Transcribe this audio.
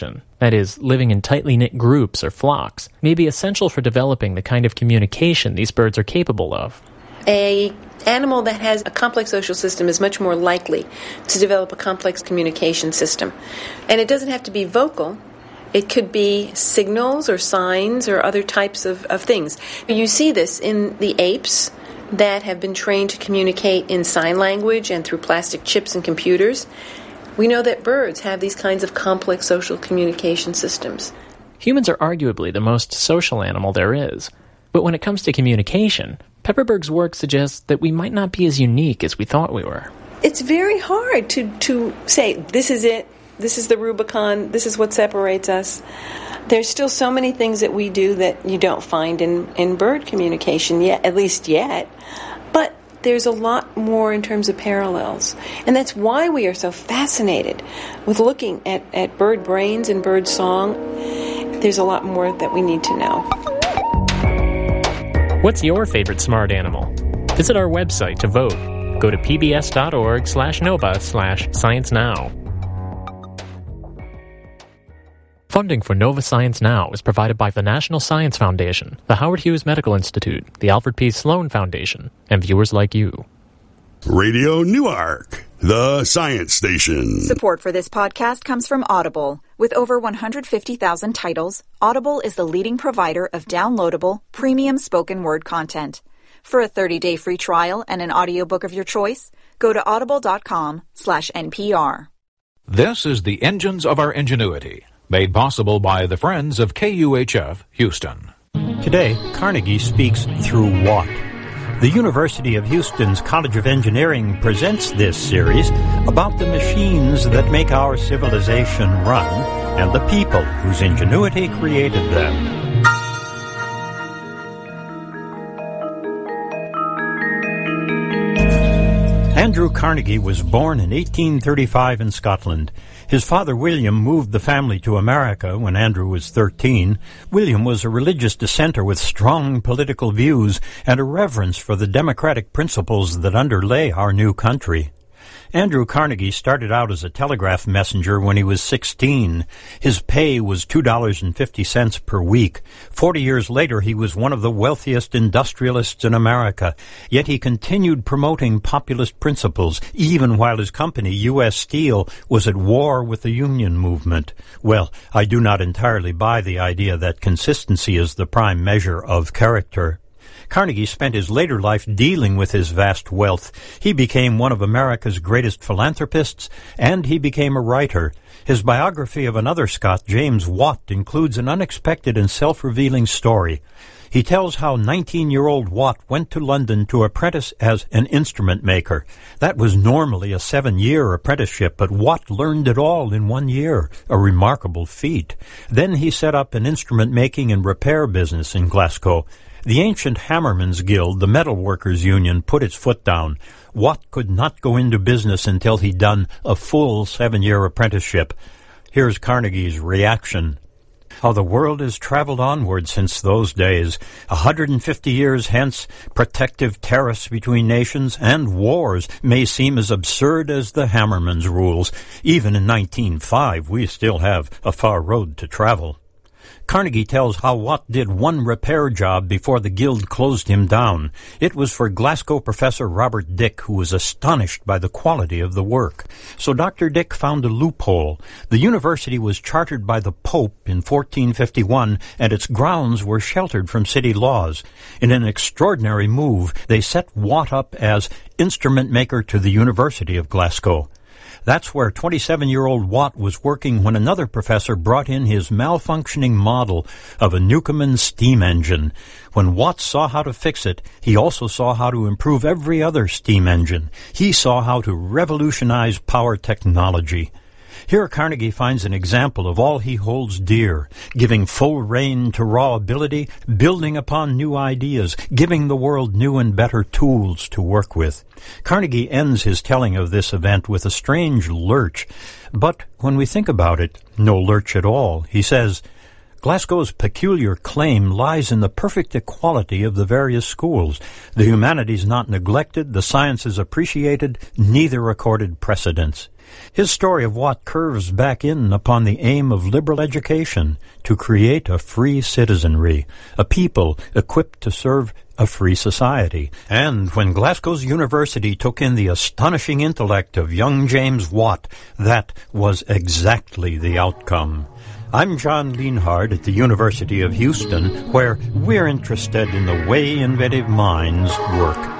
that is, living in tightly knit groups or flocks, may be essential for developing the kind of communication these birds are capable of. An animal that has a complex social system is much more likely to develop a complex communication system. And it doesn't have to be vocal. It could be signals or signs or other types of things. You see this in the apes that have been trained to communicate in sign language and through plastic chips and computers. We know that birds have these kinds of complex social communication systems. Humans are arguably the most social animal there is. But when it comes to communication, Pepperberg's work suggests that we might not be as unique as we thought we were. It's very hard to say, this is it, this is the Rubicon, this is what separates us. There's still so many things that we do that you don't find in bird communication yet, at least yet. But there's a lot more in terms of parallels. And that's why we are so fascinated with looking at bird brains and bird song. There's a lot more that we need to know. What's your favorite smart animal? Visit our website to vote. Go to pbs.org/nova/sciencenow. Funding for Nova Science Now is provided by the National Science Foundation, the Howard Hughes Medical Institute, the Alfred P. Sloan Foundation, and viewers like you. Radio Newark, the science station. Support for this podcast comes from Audible. With over 150,000 titles, Audible is the leading provider of downloadable, premium spoken word content. For a 30-day free trial and an audiobook of your choice, go to audible.com/NPR. This is the Engines of Our Ingenuity, made possible by the Friends of KUHF Houston. Today, Carnegie speaks through Watt. The University of Houston's College of Engineering presents this series about the machines that make our civilization run and the people whose ingenuity created them. Andrew Carnegie was born in 1835 in Scotland. His father, William, moved the family to America when Andrew was 13. William was a religious dissenter with strong political views and a reverence for the democratic principles that underlay our new country. Andrew Carnegie started out as a telegraph messenger when he was 16. His pay was $2.50 per week. 40 years later, he was one of the wealthiest industrialists in America. Yet he continued promoting populist principles, even while his company, U.S. Steel, was at war with the union movement. Well, I do not entirely buy the idea that consistency is the prime measure of character. Carnegie spent his later life dealing with his vast wealth. He became one of America's greatest philanthropists, and he became a writer. His biography of another Scot, James Watt, includes an unexpected and self-revealing story. He tells how 19-year-old Watt went to London to apprentice as an instrument maker. That was normally a 7-year apprenticeship, but Watt learned it all in 1 year, a remarkable feat. Then he set up an instrument making and repair business in Glasgow. The ancient Hammermen's Guild, the metal workers' union, put its foot down. Watt could not go into business until he'd done a full 7-year apprenticeship. Here's Carnegie's reaction. How the world has traveled onward since those days. 150 years hence, protective tariffs between nations and wars may seem as absurd as the Hammermen's rules. Even in 1905, we still have a far road to travel. Carnegie tells how Watt did one repair job before the guild closed him down. It was for Glasgow professor Robert Dick, who was astonished by the quality of the work. So Dr. Dick found a loophole. The university was chartered by the Pope in 1451, and its grounds were sheltered from city laws. In an extraordinary move, they set Watt up as instrument maker to the University of Glasgow. That's where 27-year-old Watt was working when another professor brought in his malfunctioning model of a Newcomen steam engine. When Watt saw how to fix it, he also saw how to improve every other steam engine. He saw how to revolutionize power technology. Here Carnegie finds an example of all he holds dear, giving full rein to raw ability, building upon new ideas, giving the world new and better tools to work with. Carnegie ends his telling of this event with a strange lurch, but when we think about it, no lurch at all. He says, Glasgow's peculiar claim lies in the perfect equality of the various schools. The humanities not neglected, the sciences appreciated, neither accorded precedence. His story of Watt curves back in upon the aim of liberal education to create a free citizenry, a people equipped to serve a free society. And when Glasgow's University took in the astonishing intellect of young James Watt, that was exactly the outcome. I'm John Lienhard at the University of Houston, where we're interested in the way inventive minds work.